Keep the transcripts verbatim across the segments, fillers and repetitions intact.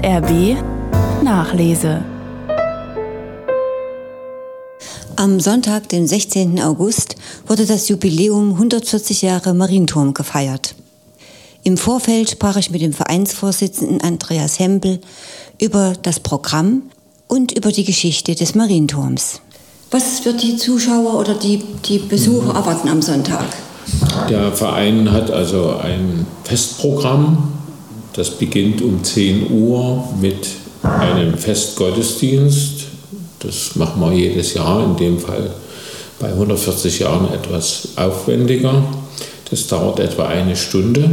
R B Nachlese. Am Sonntag, den sechzehnten August, wurde das Jubiläum hundertvierzig Jahre Marienturm gefeiert. Im Vorfeld sprach ich mit dem Vereinsvorsitzenden Andreas Hempel über das Programm und über die Geschichte des Marienturms. Was wird die Zuschauer oder die, die Besucher erwarten am Sonntag? Der Verein hat also ein Festprogramm. Das beginnt um zehn Uhr mit einem Festgottesdienst. Das machen wir jedes Jahr, in dem Fall bei hundertvierzig Jahren etwas aufwendiger. Das dauert etwa eine Stunde.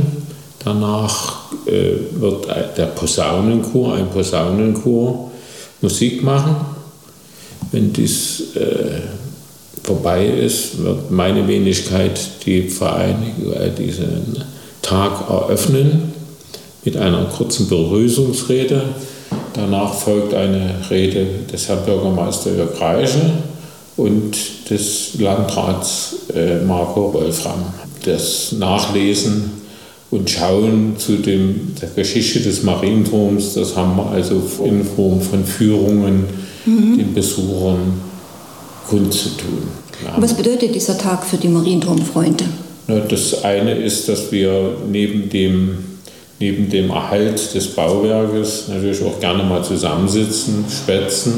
Danach äh, wird der Posaunenchor, ein Posaunenchor, Musik machen. Wenn dies äh, vorbei ist, wird meine Wenigkeit die Vereinigung, äh, diesen Tag eröffnen mit einer kurzen Begrüßungsrede. Danach folgt eine Rede des Herrn Bürgermeister Jörg Reiche und des Landrats äh, Marco Wolfram. Das Nachlesen und Schauen zu dem, der Geschichte des Marienturms, das haben wir also in Form von Führungen mhm. den Besuchern kundzutun. Ja. Was bedeutet dieser Tag für die Marienturmfreunde? Das eine ist, dass wir neben dem neben dem Erhalt des Bauwerkes natürlich auch gerne mal zusammensitzen, schwätzen,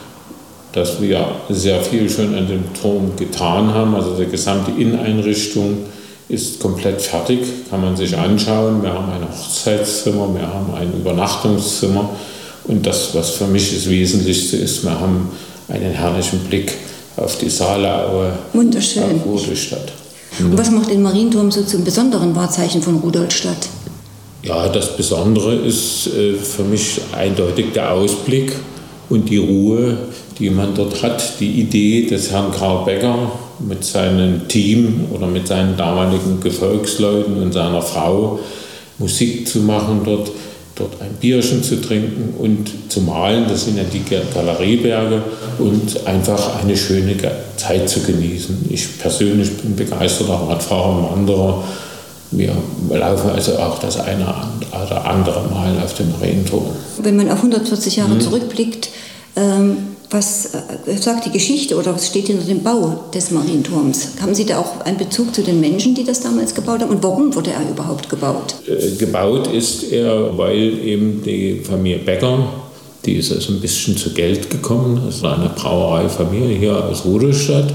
dass wir sehr viel schon an dem Turm getan haben. Also die gesamte Inneneinrichtung ist komplett fertig, kann man sich anschauen. Wir haben ein Hochzeitszimmer, wir haben ein Übernachtungszimmer und das, was für mich das Wesentlichste ist, wir haben einen herrlichen Blick auf die Saaleaue, wunderschön, auf Rudolstadt. Und was macht den Marienturm so zum besonderen Wahrzeichen von Rudolstadt? Ja, das Besondere ist äh, für mich eindeutig der Ausblick und die Ruhe, die man dort hat. Die Idee des Herrn Karl Becker mit seinem Team oder mit seinen damaligen Gefolgsleuten und seiner Frau Musik zu machen dort, dort ein Bierchen zu trinken und zu malen, das sind ja die Galerieberge, und einfach eine schöne Zeit zu genießen. Ich persönlich bin begeisterter Radfahrer und Wanderer. Wir laufen also auch das eine oder andere Mal auf dem Marienturm. Wenn man auf hundertvierzig Jahre mhm. zurückblickt, ähm, was äh, sagt die Geschichte oder was steht hinter dem Bau des Marienturms? Haben Sie da auch einen Bezug zu den Menschen, die das damals gebaut haben? Und warum wurde er überhaupt gebaut? Äh, gebaut ist er, weil eben die Familie Becker, die ist also ein bisschen zu Geld gekommen, das ist eine Brauereifamilie hier aus Rudolstadt.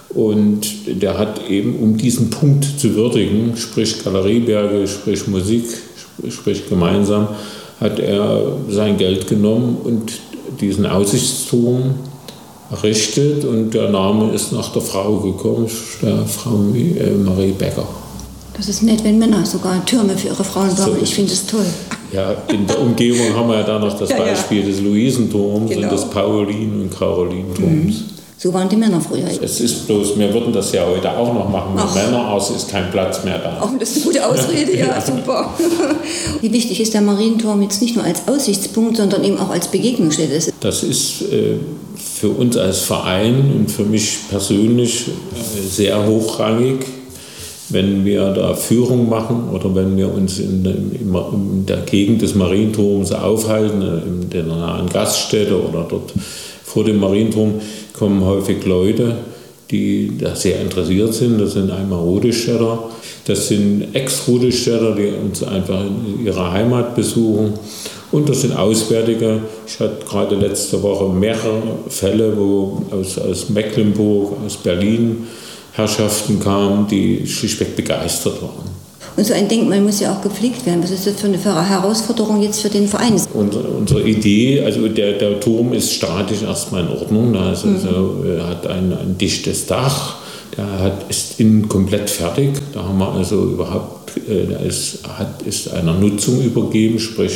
Und der hat eben, um diesen Punkt zu würdigen, sprich Galerieberge, sprich Musik, sprich gemeinsam, hat er sein Geld genommen und diesen Aussichtsturm errichtet. Und der Name ist nach der Frau gekommen, der Frau Marie Becker. Das ist nett, wenn Männer sogar Türme für ihre Frauen bauen. So, ich finde das toll. Ja, in der Umgebung haben wir ja da noch das ja, Beispiel ja. des Luisenturms genau. und des Paulin- und Carolinturms. Mhm. So waren die Männer früher. Es ist bloß, wir würden das ja heute auch noch machen mit Ach. Männern, aber es ist kein Platz mehr da. Ach, das ist eine gute Ausrede, ja, super. Wie wichtig ist der Marienturm jetzt nicht nur als Aussichtspunkt, sondern eben auch als Begegnungsstätte? Das ist äh, für uns als Verein und für mich persönlich äh, sehr hochrangig, wenn wir da Führung machen oder wenn wir uns in, in, in der Gegend des Marienturms aufhalten, in der nahen Gaststätte oder dort vor dem Marienturm, kommen häufig Leute, die da sehr interessiert sind. Das sind einmal Rudolstädter, das sind Ex-Rudolstädter, die uns einfach in ihrer Heimat besuchen. Und das sind Auswärtige. Ich hatte gerade letzte Woche mehrere Fälle, wo aus, aus Mecklenburg, aus Berlin Herrschaften kamen, die schlichtweg begeistert waren. Und so ein Denkmal muss ja auch gepflegt werden. Was ist das für eine Herausforderung jetzt für den Verein? Unsere, unsere Idee, also der, der Turm ist statisch erstmal in Ordnung. Also, mhm. also, er hat ein, ein dichtes Dach, der hat, ist innen komplett fertig. Da haben wir also überhaupt, der ist, hat, ist einer Nutzung übergeben, sprich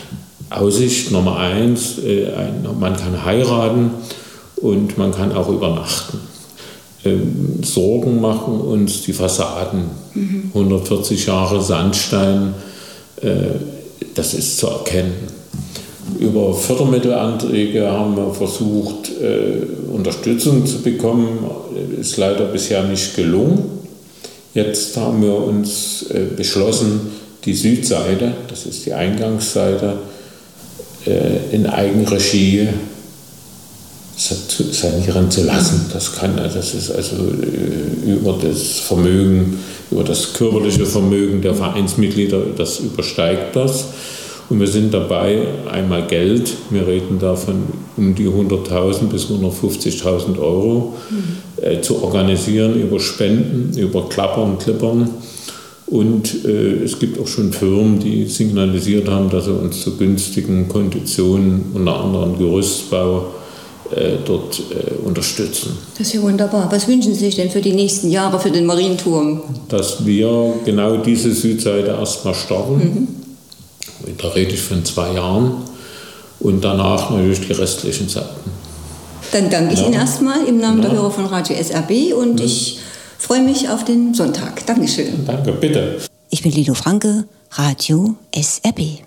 Aussicht Nummer eins, ein, man kann heiraten und man kann auch übernachten. Sorgen machen uns die Fassaden. Mhm. hundertvierzig Jahre Sandstein, äh, das ist zu erkennen. Über Fördermittelanträge haben wir versucht, äh, Unterstützung zu bekommen. Ist leider bisher nicht gelungen. Jetzt haben wir uns äh, beschlossen, die Südseite, das ist die Eingangsseite, äh, in Eigenregie sanieren zu lassen. Das kann, das ist also äh, über das Vermögen, über das körperliche Vermögen der Vereinsmitglieder, das übersteigt das. Und wir sind dabei, einmal Geld, wir reden davon um die hunderttausend bis hundertfünfzigtausend Euro, mhm. äh, zu organisieren über Spenden, über Klappern, Klippern. Und äh, es gibt auch schon Firmen, die signalisiert haben, dass sie uns zu günstigen Konditionen, unter anderem Gerüstbau, äh, dort äh, unterstützen. Das ist ja wunderbar. Was wünschen Sie sich denn für die nächsten Jahre für den Marienturm? Dass wir genau diese Südseite erstmal starten. Mhm. Da rede ich von zwei Jahren und danach natürlich die restlichen Seiten. Dann danke ich ja. Ihnen erstmal im Namen ja. der Hörer von Radio S R B und ja. ich freue mich auf den Sonntag. Dankeschön. Danke, bitte. Ich bin Lilo Franke, Radio S R B.